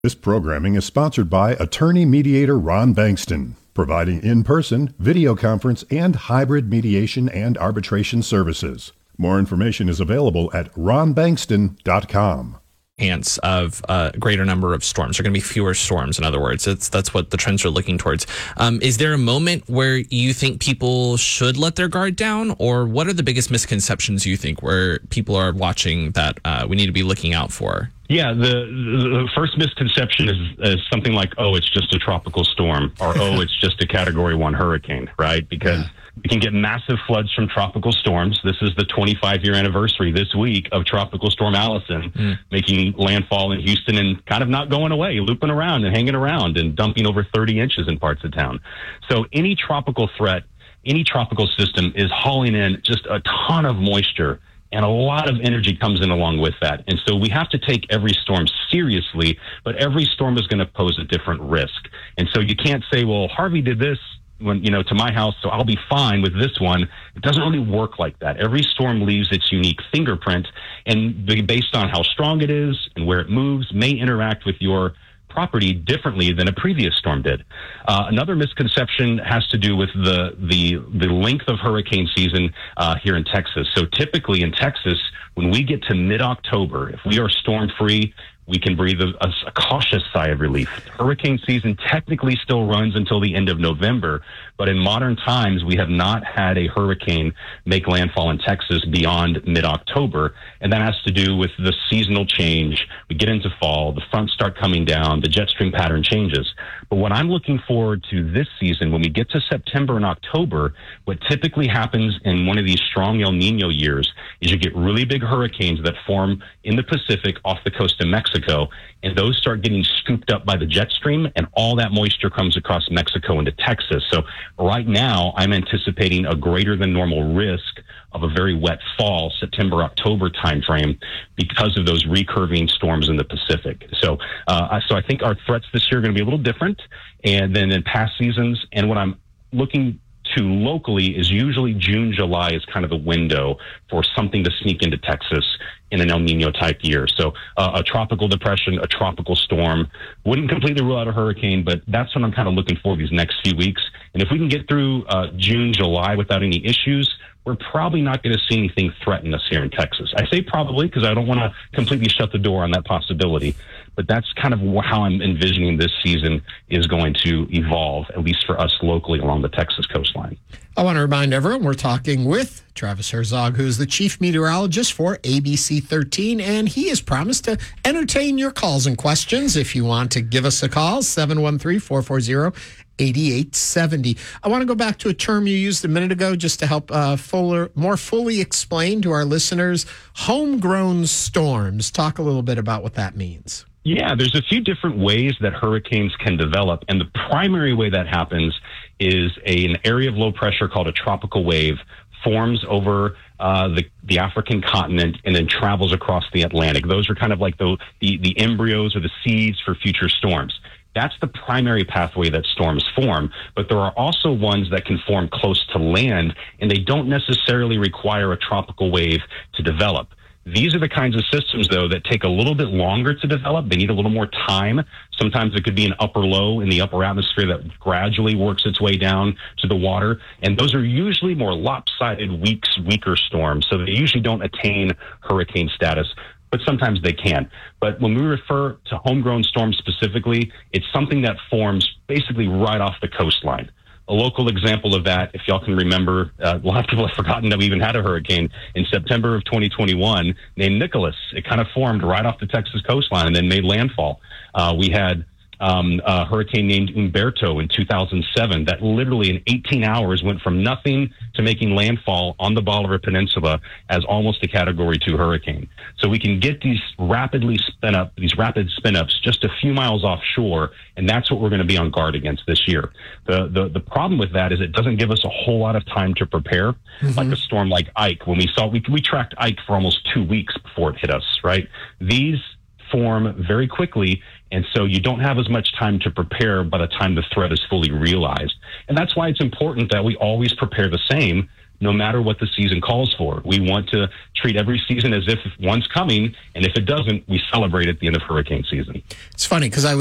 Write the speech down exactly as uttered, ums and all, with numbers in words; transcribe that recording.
This programming is sponsored by attorney mediator Ron Bankston, providing in-person, video conference, and hybrid mediation and arbitration services. More information is available at ron bankston dot com. Chance of a greater number of storms. There are going to be fewer storms, in other words. It's, that's what the trends are looking towards. Um, is there a moment where you think people should let their guard down? Or what are the biggest misconceptions you think where people are watching that uh, we need to be looking out for? Yeah, the, the first misconception is, is something like, oh, it's just a tropical storm, or oh, it's just a category one hurricane, right? Because yeah. we can get massive floods from tropical storms. This is the twenty-five year anniversary this week of Tropical Storm Allison mm. making landfall in Houston and kind of not going away, looping around and hanging around and dumping over thirty inches in parts of town. So any tropical threat, any tropical system is hauling in just a ton of moisture. And a lot of energy comes in along with that. And so we have to take every storm seriously, but every storm is going to pose a different risk. And so you can't say, well, Harvey did this when, you know, to my house, so I'll be fine with this one. It doesn't really work like that. Every storm leaves its unique fingerprint, and based on how strong it is and where it moves, may interact with your property differently than a previous storm did. Uh, another misconception has to do with the the the length of hurricane season uh, here in Texas. So typically in Texas, when we get to mid-October, if we are storm-free, we can breathe a, a, a cautious sigh of relief. Hurricane season technically still runs until the end of November, but in modern times, we have not had a hurricane make landfall in Texas beyond mid-October, and that has to do with the seasonal change. We get into fall, the fronts start coming down, the jet stream pattern changes. But what I'm looking forward to this season, when we get to September and October, what typically happens in one of these strong El Nino years is you get really big hurricanes that form in the Pacific off the coast of Mexico, and those start getting scooped up by the jet stream, and all that moisture comes across Mexico into Texas. So right now, I'm anticipating a greater than normal risk of a very wet fall, September, October timeframe, because of those recurving storms in the Pacific. So, uh, so I think our threats this year are going to be a little different and than in past seasons. And what I'm looking to locally is usually June, July is kind of the window for something to sneak into Texas in an El Nino type year. So uh, a tropical depression, a tropical storm, wouldn't completely rule out a hurricane, but that's what I'm kind of looking for these next few weeks. And if we can get through uh, June, July without any issues, we're probably not going to see anything threaten us here in Texas. I say probably because I don't want to completely shut the door on that possibility, but that's kind of how I'm envisioning this season is going to evolve, at least for us locally along the Texas coastline. I want to remind everyone we're talking with Travis Herzog, who's the chief meteorologist for A B C thirteen, and he has promised to entertain your calls and questions. If you want to give us a call, seven one three, four four zero, eight eight seven zero. I want to go back to a term you used a minute ago just to help uh, fuller, more fully explain to our listeners, homegrown storms. Talk a little bit about what that means. Yeah, there's a few different ways that hurricanes can develop, and the primary way that happens is a, an area of low pressure called a tropical wave forms over uh, the, the African continent and then travels across the Atlantic. Those are kind of like the, the, the embryos or the seeds for future storms. That's the primary pathway that storms form, but there are also ones that can form close to land, and they don't necessarily require a tropical wave to develop. These are the kinds of systems, though, that take a little bit longer to develop. They need a little more time. Sometimes it could be an upper low in the upper atmosphere that gradually works its way down to the water. And those are usually more lopsided, weak, weaker storms. So they usually don't attain hurricane status, but sometimes they can. But when we refer to homegrown storms specifically, it's something that forms basically right off the coastline. A local example of that, if y'all can remember, uh, a lot of people have forgotten that we even had a hurricane in September of twenty twenty-one named Nicholas. It kind of formed right off the Texas coastline and then made landfall. Uh, we had um, a hurricane named Umberto in two thousand seven that literally in eighteen hours went from nothing to making landfall on the Bolivar Peninsula as almost a Category two hurricane. So we can get these rapidly spin up, these rapid spin ups just a few miles offshore, and that's what we're going to be on guard against this year. The, the the problem with that is it doesn't give us a whole lot of time to prepare, mm-hmm. like a storm like Ike. When we saw, we, we tracked Ike for almost two weeks before it hit us, right? These form very quickly, and so you don't have as much time to prepare by the time the threat is fully realized. And that's why it's important that we always prepare the same, no matter what the season calls for. We want to treat every season as if one's coming, and if it doesn't, we celebrate at the end of hurricane season. It's funny because I